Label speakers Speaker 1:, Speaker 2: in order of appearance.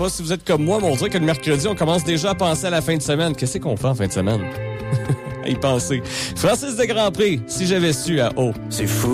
Speaker 1: pas si vous êtes comme moi, mais on dirait que le mercredi, on commence déjà à penser à la fin de semaine. Qu'est-ce qu'on fait en fin de semaine? À y penser. Francis de Grandpré, si j'avais su à haut.
Speaker 2: C'est fou.